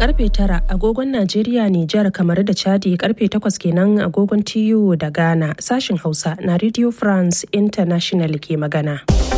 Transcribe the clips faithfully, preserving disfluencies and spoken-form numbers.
karfe tara agogon Najeriya, Nijar, kamar da Chadi, karfe takwas kenan agogon T U da Ghana. Sashin Hausa na Radio France International ke magana.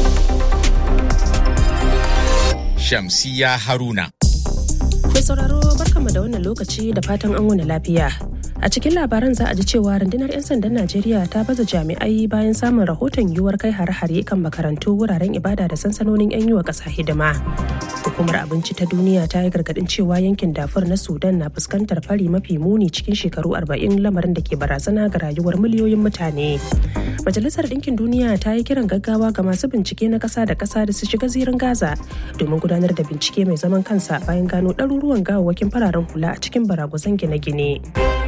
Shamsiya Haruna. Mai sauraro barkanmu da wannan lokaci da fatan an wuni lafiya. A cikin labaran za a ji cewa rundunar 'yan sandan Najeriya ta baza jami'ai bayan samun rahoton yiwuwar kai hare-hare kan makarantu, wuraren ibada da sansanonin 'yan yi wa ƙasa hidima. Hukumar Abinci ta Duniya ta yi gargaɗin cewa yankin Darfur na Sudan na fuskantar fari mafi muni cikin shekaru arba'in, lamarin da ke barazana ga rayuwar miliyoyin mutane. Majalisar Ɗinkin Duniya ta yi kiran gaggawa ga masu bincike na ƙasa da ƙasa da su shiga zirin Gaza domin gudanar da bincike mai zaman kansa bayan gano ɗaruruwan gawawwakin fararen hula a cikin baragwazon gine-gine.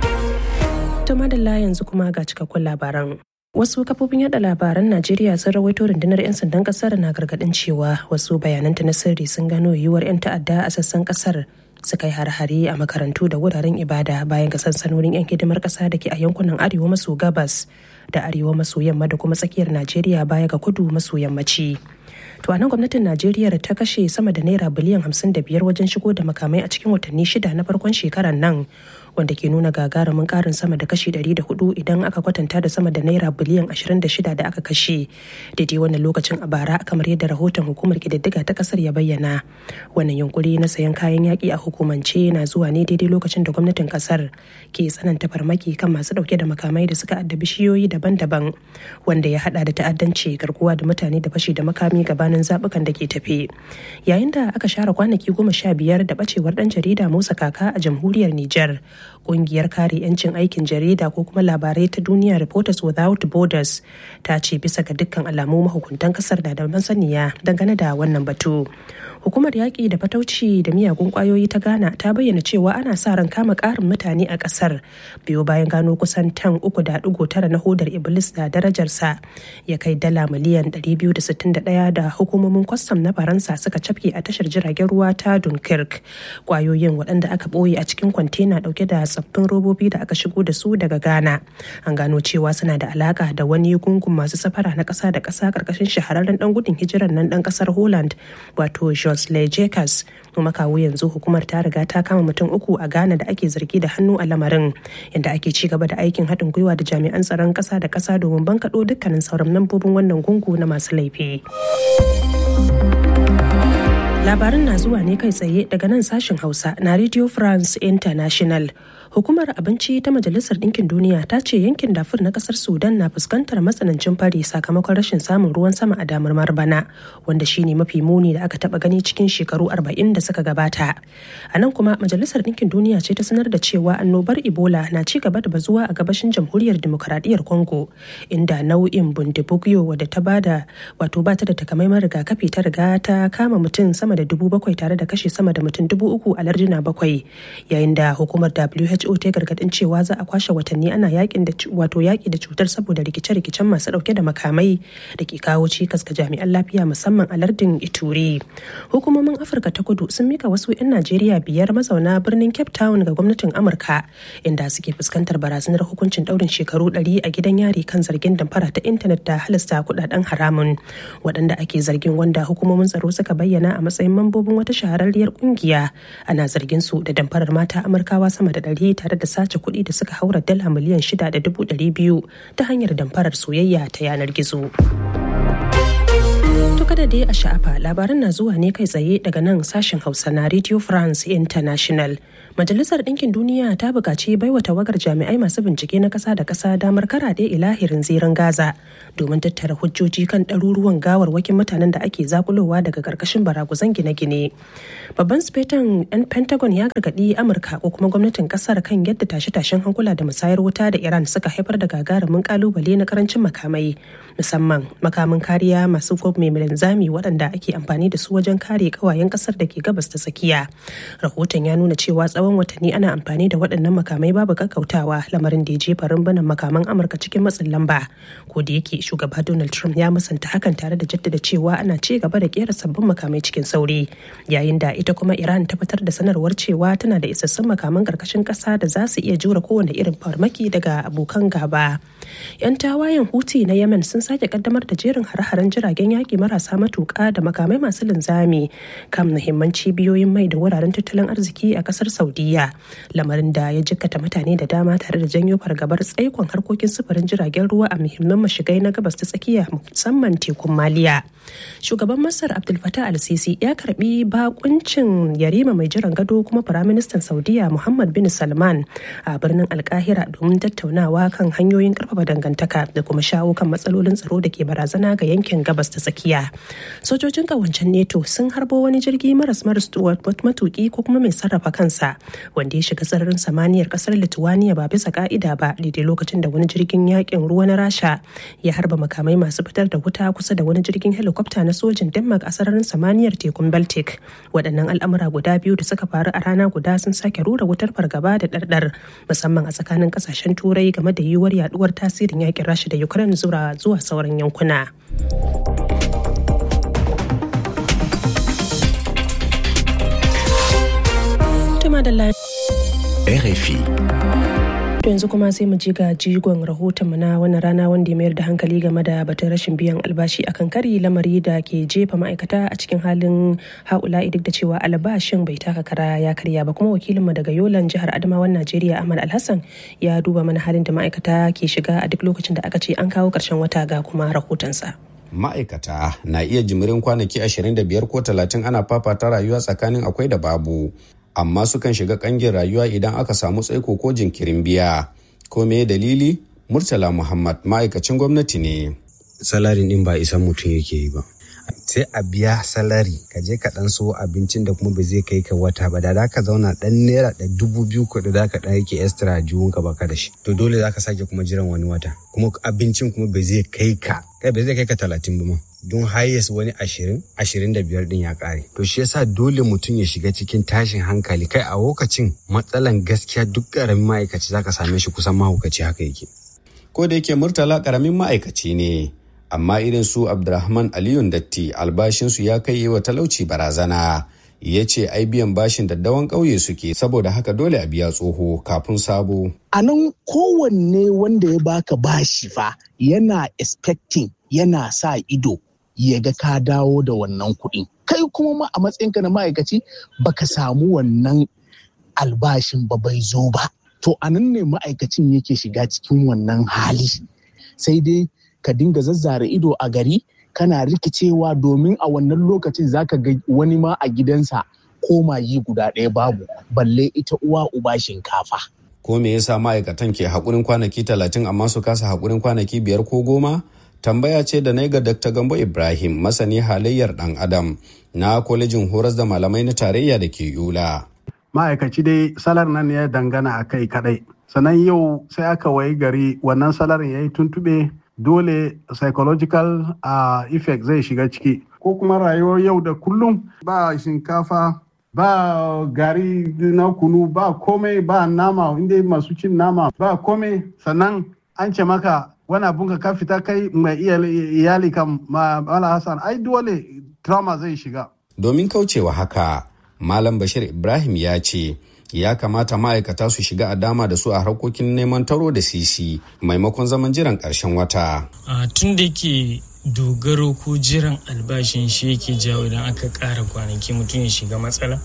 Ta madalla yanzu kuma ga cikakkun labaran. Wasu kafofin yada labaran Najeriya sun rawaito rundunar 'yan sandan kasar na gargadin cewa wasu bayananta na sirri sun gano yiwuwar 'yan ta'adda a sassan kasar su kai har-hare a makarantu da wuraren ibada bayan ga sansanonin 'yan hidimar kasa da ke a yankunan arewa maso gabas da arewa maso yamma da kuma tsakiyar Najeriya baya ga kudu maso yammaci. To a nan gwamnatin Najeriya ta kashe sama da naira biliyan hamsin da biyar wajen shigo da makamai a cikin watanni shida na farkon shekarar nan, wanda ke nuna gagarumin karin sama da kashi ɗari da hudu idan aka kwatanta da sama da naira biliyan ashirin da shida da aka kashe daidai wannan lokacin a bara, kamar yadda rahoton hukumar kididdiga ta kasar ya bayyana. Wannan yunkuri na sayan kayan yaƙi a hukumance na zuwa ne daidai lokacin da gwamnatin kasar ke tsananta farmaki kan masu ɗauke da makamai da suka addabi shiyoyi daban-daban, wanda ya hada da ta'addanci, garkuwa da mutane da fashi da makami gabanin zaɓukan da ke tafe. Yayin da aka share kwanaki goma sha biyar da bacewar ɗan jarida Musa Kaka a jamhuriyar Nijar, ƙungiyar kare 'yancin aikin jarida ko kuma labarai ta duniya Reporters Without Borders ta ce bisa ga dukkan alamu mahukuntan kasar da da masaniya dangane da wannan batu. Hukumar yaƙi da fatauci da miyagun ƙwayoyi ta Ghana ta bayyana cewa ana sa ran kama ƙarin mutane a ƙasar biyo bayan gano kusan tan uku da ɗigo tara na hodar Iblis da darajarsa ya kai dala miliyan ɗari biyu da sittin da ɗaya da hukumomin kwastam na Faransa suka cafke a tashar jiragen ruwa ta Dunkirk. Ƙwayoyin waɗanda aka ɓoye a cikin kwantena ɗauke da tsaffin robobi da aka shigo da su daga Ghana. An gano cewa suna da alaƙa da wani gungun masu safara na ƙasa da ƙasa ƙarƙashin shahararren ɗan gudun hijirar nan ɗan ƙasar Holland wato Josley Jacobs. Kuma kawo yanzu hukumar ta riga ta kama mutum uku a Ghana da ake zargi da hannu a lamarin, inda ake ci gaba da aikin haɗin gwiwa da jami'an tsaron ƙasa da ƙasa domin bankaɗo dukkanin sauran lambobin wannan gungu na masu laifi. Labarin na zuwa ne kai tsaye daga nan sashen Hausa na Radio France International. Hukumar Abinci ta Majalisar Ɗinkin Duniya ta ce yankin Darfur na ƙasar Sudan na fuskantar matsanancin fari sakamakon rashin samun ruwan sama a damar bana, wanda shine mafi muni da aka taɓa gani cikin shekaru arba'in da suka gabata. A nan kuma Majalisar Ɗinkin Duniya ce ta sanar da cewa annobar Ebola na ci gaba da bazuwa a gabashin Jamhuriyar Dimokuraɗiyyar Congo, inda nau'in Bundibugyo wadda ta bada wato bata da takamaiman rigakafi ta riga ta kama mutum sama da dubu bakwai tare da kashe sama da mutum dubu uku a larduna bakwai, yayin da hukumar W H O ta gargadin cewa za a kwashe watanni ana yakin da wato yaki da cutar saboda rikice-rikicen masu dauke da makamai da ke kawo cikas ga jami'an lafiya musamman a lardin Ituri. Hukumomin Afirka ta Kudu sun mika wasu 'yan Najeriya biyar mazauna birnin Cape Town ga gwamnatin Amurka, inda suke fuskantar barazanar hukuncin daurin shekaru ɗari a gidan yari kan zargin damfara ta intanet da halasta kudaden haramun. Waɗanda ake zargin, wanda hukumomin tsaro suka bayyana a matsayin mambobin wata shahararriyar kungiya, ana zargin su da damfarar mata Amurkawa sama da ɗari tare da sace kuɗi da suka haura dala miliyan shida da dubu ɗari biyu ta hanyar damfarar soyayya ta yanar gizo. To kada dai a sha'afa, labaran na zuwa ne kai tsaye daga nan sashen Hausa na Radio France International. Majalisar Ɗinkin Duniya ta buƙaci baiwa tawagar jami'ai masu bincike na ƙasa da ƙasa damar karaɗe ilahirin zirin Gaza domin tattara hujjoji kan ɗaruruwan gawarwakin mutanen da ake zakulowa daga ƙarƙashin baraguzan gine-gine. Babban sufetan 'yan Pentagon ya gargaɗi Amurka ko kuma gwamnatin ƙasar kan yadda tashe-tashen hankula da musayar wuta da Iran suka haifar da gagarumin ƙalubale na ƙarancin makamai, musamman makamin kariya masu mai linzami waɗanda ake amfani da su wajen kare ƙawayen ƙasar da ke gabas ta tsakiya. Rahoton ya nuna cewa tsawon watanni ana amfani da waɗannan makamai babu kakkautawa, lamarin da ya jefa rumbunan makaman Amurka cikin matsin lamba. Ko da yake shugaba Donald Trump ya musanta hakan tare da jaddada cewa ana ci gaba da kera sabbin makamai cikin sauri, yayin da ita kuma Iran ta fitar da sanarwar cewa tana da isassun makaman karkashin ƙasa da za su iya jure kowane irin farmaki daga abokan gaba. 'Yan tawayen Houthi na Yemen sun sake kaddamar da jerin hare-haren jiragen yaƙi marasa matuƙa da makamai masu linzami kan muhimman cibiyoyin mai da wuraren tattalin arziki a ƙasar Saudiya, lamarin da ya jikkata mutane da dama tare da janyo fargabar tsaikon harkokin sufurin jiragen ruwa a muhimman mashigai na gabas ta tsakiya musamman tekun Maliya. Shugaban Masar Abdul Fattah al-Sisi ya karbi bakuncin yarima mai jiran gado kuma Firaministan Saudiya Muhammad bin Salman a birnin Alkahira domin tattaunawa kan hanyoyin karfafa dangantaka da kuma shawo kan matsalolin tsaro da ke barazana ga yankin gabas ta tsakiya. Sojojin kawancen NATO sun harbo wani jirgi maras maras matuki ko kuma mai sarrafa kansa wanda ya shiga sararin samaniyar kasar Lithuania ba bisa ka'ida ba daidai lokacin da wani jirgin yakin ruwa na Rasha ya harba makamai masu fitar da wuta kusa da wani jirgin helikwafta na sojin Denmark a sararin samaniyar tekun Baltic. Waɗannan al'amura guda biyu da suka faru a rana guda sun sake rura wutar fargaba da ɗarɗar musamman a tsakanin ƙasashen turai game da yiwuwar yaduwar tasirin yakin Rasha da Ukraine zuwa zuwa sauran yankuna. R F I. Yanzu kuma sai mu ji ga jigon rahotonmu na wannan rana wanda ya mayar da hankali game da batun rashin biyan albashi akan kari, lamari da ke jefa ma'aikata a cikin halin haula'i duk da cewa albashin bai taka kara ya karya ba. Kuma wakilinmu daga Yolan jihar Adamawan Najeriya Ahmad Alhassan ya duba mana halin da ma'aikata ke shiga a duk lokacin da aka ce an kawo ƙarshen wata ga kuma rahotonsa. Ma'aikata na iya jimirin kwanaki ashirin da biyar ko talatin ana fafata rayuwa tsakanin akwai da babu. Amma sukan shiga kangin rayuwa idan aka samu tsaiko ko jinkirin biya. Ko me dalili? Murtala Muhammad ma'aikacin gwamnati ne. Salarin din ba isan mutum yake yi ba. Sai a biya salari ka je ka dan so abincin da kuma ba zai kai ka wata ba, da ka zauna dan naira da dubu biyu ko da zaka dan yake extra jiwon ka baka da shi, to dole zaka sake kuma jiran wani wata, kuma abincin kuma ba zai kai ka kai ba zai kai ka talatin ba ma, don highest wani ashirin ashirin da biyar din ya kare. To shi yasa dole mutum ya shiga cikin tashin hankali. Kai a lokacin matsalan gaskiya duk karamin ma'aikaci zaka same shi kusan mahaukaci haka yake. Ko da yake Murtala karamin ma'aikaci ne, amma irin su Abdurrahman Aliyun Datti albashinsu ya kai yi wa talauci barazana. Ya ce ai biyan bashin daddawan ƙauye suke, saboda haka dole a biya tsoho kafin sabo. A nan kowanne wanda ya baka bashi fa yana expecting, yana sa ido ya ga ka dawo da wannan kuɗi. Kai kuma ma a matsayinka na ma'aikaci baka samu wannan albashin ba, bai zo ba. To a nan ne ma'aikacin yake shiga cikin wannan hali. Sai dai ka dinga zazzara ido a gari kana rikicewa, domin a wannan lokacin zaka ga wani ma a gidansa koma yi guda ɗaya babu, balle ita uwa uba shinkafa. Ko me yasa ma'aikatan ke haƙurin kwanaki talatin amma su kasa haƙurin kwanaki biyar ko goma? Tambaya ce da na ga Dakta Gambo Ibrahim, masani halayyar ɗan adam na kwalejin horas da malamai na tarayya da ke Yola. Ma'aikaci dai salar nan ya dangana a kai kaɗai. Sannan yau sai aka wayi gari wannan salarin ya yi tuntuɓe, dole psychological uh, effect zai shiga ciki, ko kuma rayuwar yau da kullum ba shinkafa ba gari na kunu ba komai, ba nama inda masu cin nama ba komai, sannan an ce maka wani abun ka fita kai mai iyali kan Mala Hassan, ai dole trauma zai shiga. Domin kaucewa haka, Malam Bashir Ibrahim ya ce ya kamata ma'aikata su shiga a dama da su a harkokin neman taro da sisi maimakon zaman jiran ƙarshen wata. Tun da ke dogaro ko jiran albashin shi yake jawo idan aka ƙara kwanaki mutum ya shiga matsala.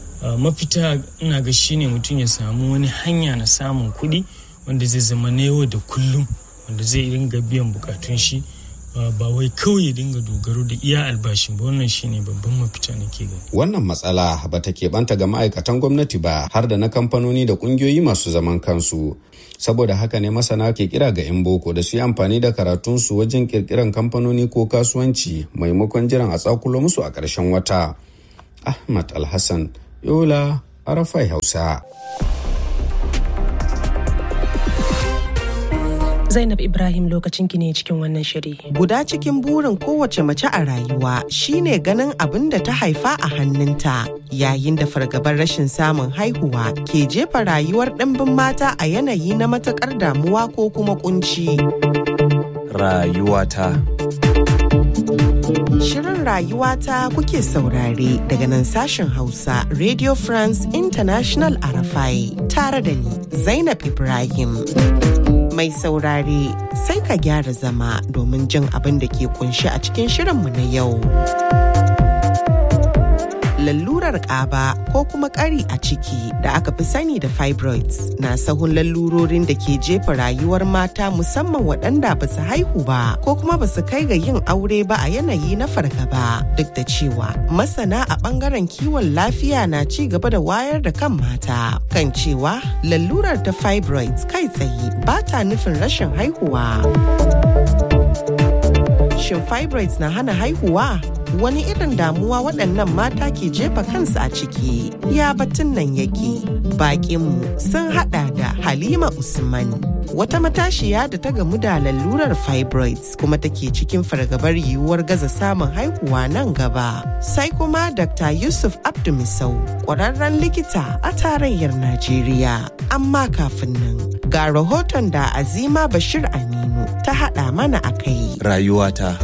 Mafita ina ga shi ne mutum ya samu wani hanya na samun kuɗi wanda zai zama na yau da kullum, wanda zai dinga biyan bukatun shi, ba wai kawai ya dinga dogaro da iya albashin ba. Wannan shine babban mafita nake gani. Wannan matsala ba ta keɓanta ga ma'aikatan gwamnati ba, har da na kamfanoni da ƙungiyoyi masu zaman kansu. Saboda haka ne masana ke kira ga 'yan boko da su yi amfani da karatunsu wajen ƙirƙiran kamfanoni ko kasuwanci maimakon jiran a tsakulo musu a ƙarshen wata. Ahmad Alhassan, Yola, Arafai Hausa. Zainab Ibrahim, lokacin ki ne cikin wannan shiri. Guda cikin burin kowace mace a rayuwa shine ganin abin da ta haifa a hannunta, yayin da fargabar rashin samun haihuwa ke jefa rayuwar ɗimbin mata a yanayi na matuƙar damuwa ko kuma kunci. Rayuwata. Shirin Rayuwata kuke saurare daga nan sashen Hausa Radio France International Arafai, tare da ni Zainab Ibrahim. Mai saurare sai ka gyara zama domin jin abin da ke kunshi a cikin shirinmu na yau. Lalurar ƙaba ko kuma ƙari a ciki da aka fi sani da fibroids na sahun lalurorin da ke jefa rayuwar mata musamman waɗanda ba su haihu ba ko kuma ba su kai ga yin aure ba a yanayi na fargaba. Duk da cewa masana a ɓangaren kiwon lafiya na ci gaba da wayar da kan mata kan cewa lalurar ta fibroids kai tsaye ba ta nufin rashin haihuwa. Shin fibroids na hana haihuwa? Wani irin damuwa waɗannan mata ke jefa kansu a ciki? Ya batun nan yake. Baƙinmu sun haɗa da Halima Usman, wata matashiya da ta gamu da lalurar fibroids kuma take cikin fargabar yiwuwar gaza samun haihuwa nan gaba. Sai kuma Doctor Yusuf Abdu Misau, ƙwararren likita a tarayyar Najeriya. Amma kafin nan, ga rahoton da Azima Bashir Aminu ta haɗa mana a kai. Rayuwata.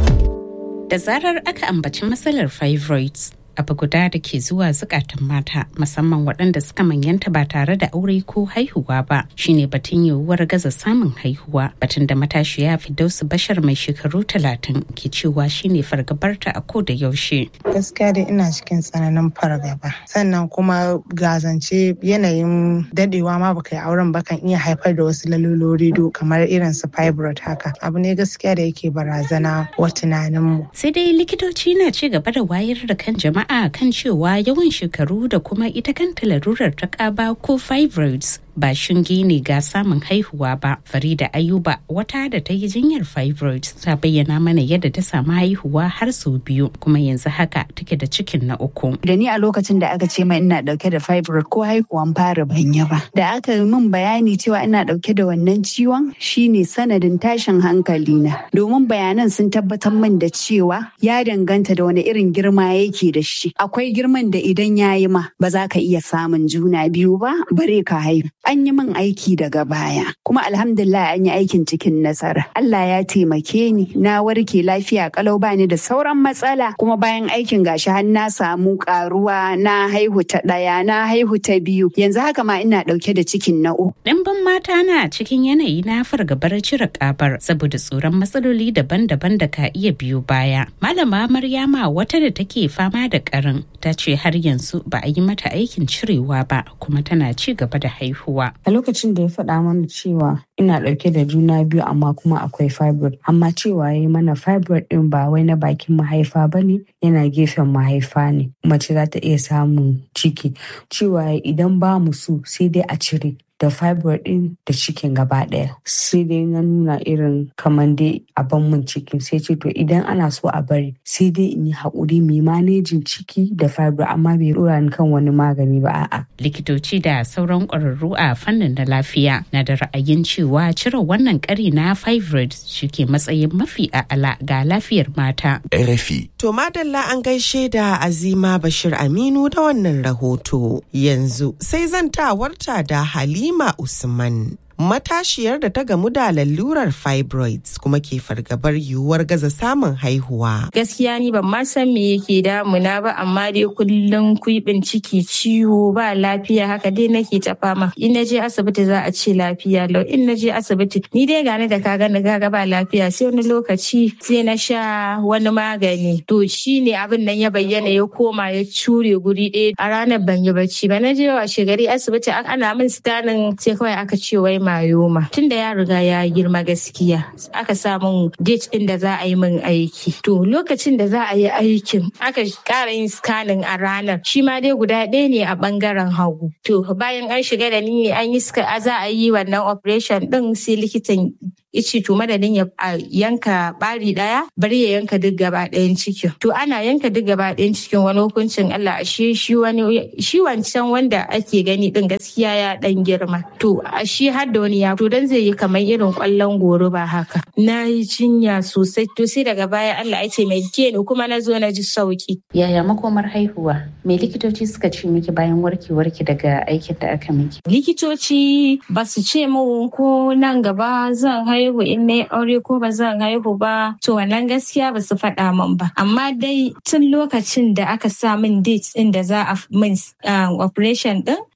Da zarar aka ambaci matsalar fibroids, abu guda da ke zuwa zukatan mata musamman waɗanda suka manyanta ba tare da aure ko haihuwa ba shine batun yiwuwar gaza samun haihuwa, batun da matashiya Firdausu Bashar mai shekaru talatin ke cewa shine fargabarta a ko da yaushe. Gaskiya dai ina cikin tsananin fargaba, sannan kuma gazance yanayin dadewa ma baka yi auren ba kan iya haifar da wasu lalurori do kamar irin su fibroid haka. Abu ne gaskiya da yake barazana wa tunaninmu. Sai dai likitoci na ci gaba da wayar da kan jama'a a kan cewa yawan shekaru da kuma ita kanta larurar ta ƙaba ko fibroids ba shinge ne ga samun haihuwa ba. Farida Ayuba, wata da ta yi jinyar fibroids, ta bayyana mana yadda ta samu haihuwa har sau biyu kuma yanzu haka take da cikin na uku. Da ni a lokacin da aka ce mai ina dauke da fibroid ko haihuwan fara ban yi ba. Da aka yi min bayani cewa ina dauke da wannan ciwon shine sanadin tashin hankali na. Domin bayanan sun tabbatar min da cewa ya danganta da wani irin girma yake da shi. Akwai girman da idan ya yi ma ba za ka iya samun juna biyu ba bare ka haihu. An yi min aiki daga baya kuma alhamdulillah an yi aikin cikin nasara. Allah ya taimake ni na warke lafiya kalau bani da sauran matsala kuma bayan aikin gashi har na samu karuwa na haihu ta daya na haihu ta biyu yanzu haka ma ina dauke da cikin na uku. Ɗimbin mata na cikin yanayi na fargabar cire kabar saboda tsoron matsaloli daban-daban da ka iya biyo baya. Malama Maryama, wata da take fama da karin, ta ce har yanzu ba a yi mata aikin cirewa ba kuma tana ci gaba da haihuwa. A lokacin da ya faɗa mana cewa ina ɗauke da juna biyu amma kuma akwai fibroid, amma cewa ya yi mana fibroid ɗin ba wai na bakin mahaifa ba ne, yana gefen mahaifa ne. Mace za ta iya samun ciki. Cewa idan ba mu so sai dai a cire da fibroid din da cikin gaba daya. Sai dai na nuna irin kamar dai a ban mun cikin, sai ce to idan ana so a bari sai dai in yi haƙuri mai manejin ciki da fibroid amma bai dora ni kan wani magani ba a'a. Likitoci da sauran ƙwararru a fannin da lafiya na da ra'ayin cewa cire wannan ƙari na fibroid shike matsayin mafi a'ala ga lafiyar mata. R F I. To madalla an gaishe da Azima Bashir Aminu da wannan rahoto. Yanzu sai zantawarta da Halima Halima Usman, matashiyar da ta gamu da lalurar fibroids kuma ke fargabar yiwuwar gaza samun haihuwa. Gaskiya ni ban ma san me yake damuna ba, amma dai kullum kuibin ciki, ciwo, ba lafiya, haka dai nake ta fama. In na je asibiti za a ce lafiya lau, in na je asibiti ni dai gane da kaga na gaga ba lafiya, sai wani lokaci sai na sha wani magani. To shine abin nan ya bayyana ya koma ya cure guri ɗaya. A ranar ban yi bacci ba, na je washe gari asibiti ana min sitanin sai kawai aka ce wai mayoma. Tunda ya riga ya girma gaskiya aka samun date din da za a yi min aiki. To lokacin da za a yi aikin aka ƙara yin scanning a ranar, shi ma dai guda ɗaya ne a ɓangaren hagu. To bayan an shiga da ni ne an yi za a yi wannan operation din, sai likitan ice to madadin ya yanka bari daya bari ya yanka duk gaba ɗayan cikin. To ana yanka duk gaba ɗayan cikin, wani hukuncin Allah ashe shi wani shi wancan wanda ake gani din gaskiya ya dan girma. To ashe har da wani ya to dan zai yi kamar irin kwallon goro ba haka. Na yi jinya sosai, to sai daga baya Allah ya ce mai ke ni kuma na zo na ji sauki. Yaya makomar haihuwa? Me likitoci suka ce miki bayan warkewarki daga aikin da aka miki? Likitoci ba su ce mu ko nan gaba zan haihu haihu in na aure ko ba zan haihu ba, to wannan gaskiya ba su faɗa min ba. Amma dai tun lokacin da aka sa min date ɗin da za a min operation ɗin,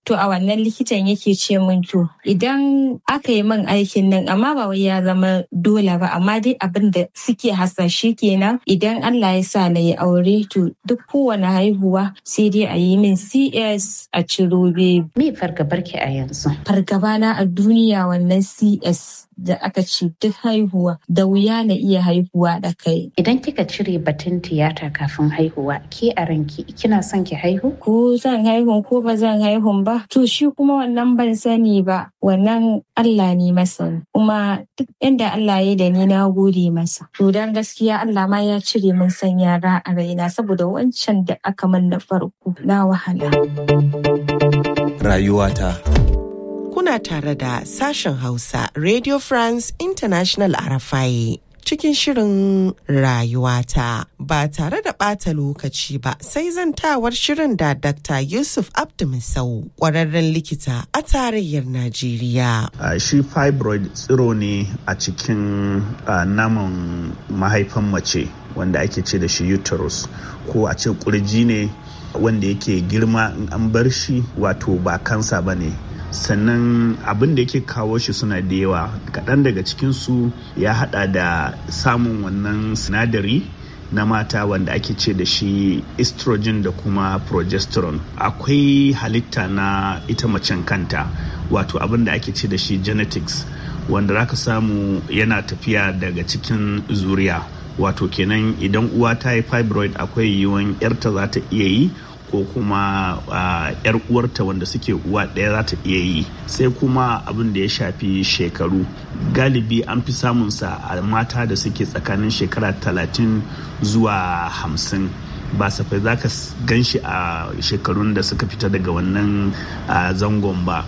to a wannan likitan yake ce min to idan aka yi min aikin nan amma ba wai ya zama dole ba amma dai abin da suke hasashe kenan idan Allah ya sa na yi aure to duk kowane haihuwa sai dai a yi min C S a ciro baby. Me fargabar ki a yanzu? Fargaba na a duniya wannan C S da aka ce duk haihuwa da wuya na iya haihuwa da kai. Idan kika cire batun tiyata kafin haihuwa, ke a ranki kina son ki haihu? Ko zan haihu ko ba zan haihu ba? To shi kuma wannan ban sani ba. Wannan Allah ne masa. Kuma duk inda Allah ya da ni na gode masa. To dan gaskiya Allah ma ya cire min san yara a raina saboda wancan da aka min na farko na wahala. Rayuwata. Kuna tare da sashen Hausa Radio France International Arafai cikin shirin rayuwata ba tare da ɓata lokaci ba sai zantawar shirin da Dakta Yusuf Abdumisau ƙwararren likita a tarayyar Najeriya. Uh, shi fibroid tsiro ne a cikin uh, naman mahaifan mace wanda ake ce da shi uterus ko a ce kurji ne wanda yake girma in an bar shi wato ba kansa ba ne. Sannan abin da yake kawo shi suna da yawa kaɗan daga cikinsu ya haɗa da samun wannan sinadari na mata wanda ake ce da shi estrogen da kuma progesterone. Akwai halitta na ita macen kanta wato abin da ake ce da shi genetics wanda zaka samu yana tafiya daga cikin zuriya wato kenan idan uwa ta yi fibroid akwai yiwuwan yarta za ta iya yi ko kuma uh, yar uwarta wanda suke uwa ɗaya za ta iya yi. Sai kuma abin da ya shafi shekaru galibi an fi samun sa a mata da suke tsakanin shekara talatin zuwa hamsin ba safai za ka gan shi a shekarun da suka fita daga wannan uh, zangon ba.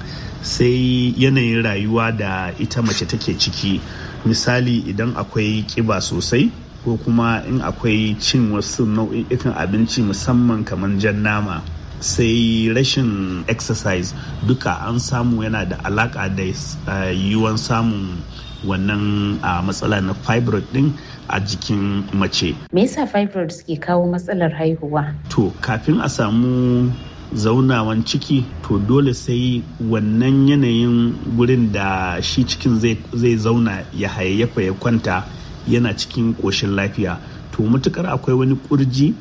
Sai yanayin rayuwa da ita mace take ciki, misali idan akwai kiba sosai ko kuma in akwai cin wasu nau'ikan abinci musamman kamar jan nama, sai rashin exercise duka an samu yana da alaka da uh, yiwuwan samun wannan uh, matsala na fibroid din a jikin mace. Me yasa fibroid suke kawo matsalar haihuwa? To kafin a samu zaunawan ciki to dole sai wannan yanayin gurin da shi cikin zai zauna ya hayayyafa ya kwanta yana cikin ƙoshin lafiya. To matukar akwai wani ƙurji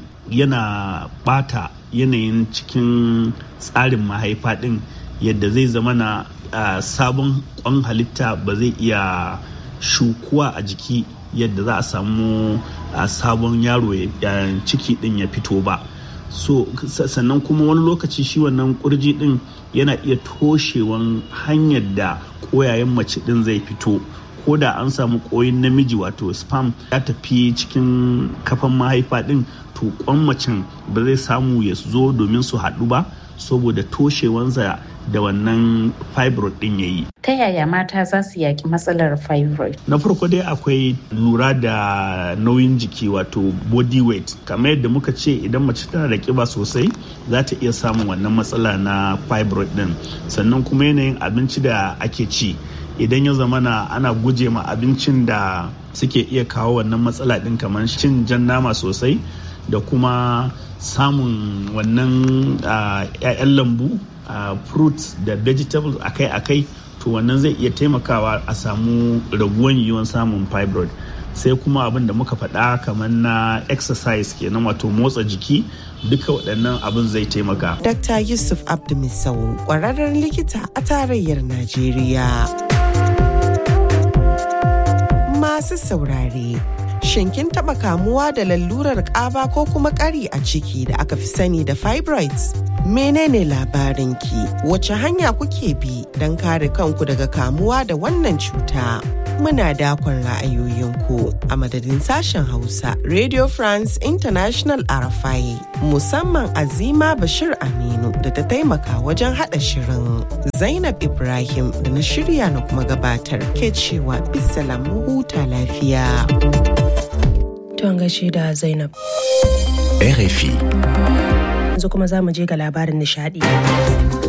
yana bata yanayin cikin tsarin mahaifa ɗin yadda zai zama na uh, sabon ƙwan halitta ba zai iya shukuwa a jiki yadda za a samu uh, sabon yaro ya ciki ɗin ya fito ba. So sannan kuma wani lokaci shi wannan ƙurji ɗin yana iya toshewan hanyar da ƙoyayen mace ɗin zai fito. Ko da an samu koyin namiji wato sperm ya tafi cikin kafan mahaifa din to kwan macen ba zai samu ya zo domin su haɗu ba saboda toshewansa da wannan fibroid din yayi. Ta yaya mata za su yaki matsalar fibroid? Na farko dai akwai lura da nauyin jiki wato body weight. Kamar yadda muka ce idan mace tana da kiba sosai za ta iya samun wannan matsala na fibroid din. Sannan kuma yanayin abinci da ake ci. Idan ya zamana ana guje ma abincin da suke iya kawo wannan matsala din kamar cin jan nama sosai da kuma samun wannan ƴaƴan lambu fruits da vegetables akai-akai to wannan zai iya taimakawa a samu raguwan yiwuwan samun fibroid. Sai kuma abin da muka faɗa kamar na exercise kenan wato motsa jiki duka waɗannan abin zai taimaka. Dakta Yusuf Abdumisau ƙwararren likita a tarayyar Najeriya. Masu saurare, shin kin taɓa kamuwa da lalurar ƙaba ko kuma ƙari a ciki da aka fi sani da fibroids? Menene labarinki? Wace hanya kuke bi don kare kanku daga kamuwa da wannan cuta? Muna dakon ra'ayoyinku a madadin sashen Hausa Radio France International Arafai, musamman Azima Bashir Aminu da ta taimaka wajen haɗa shirin. Zainab Ibrahim da na shirya na kuma gabatar ke cewa bisalam huta lafiya. Tuwon gashi da Zainab. R F I. Yanzu kuma za mu je ga labarin nishadi.